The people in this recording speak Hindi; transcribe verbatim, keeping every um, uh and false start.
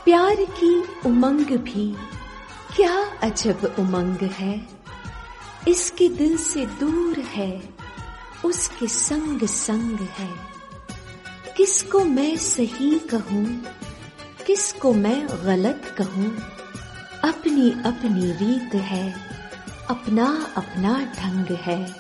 प्यार की उमंग भी क्या अजब उमंग है, इसके दिल से दूर है उसके संग संग है। किसको मैं सही कहूँ किसको मैं गलत कहूँ, अपनी अपनी रीत है अपना अपना ढंग है।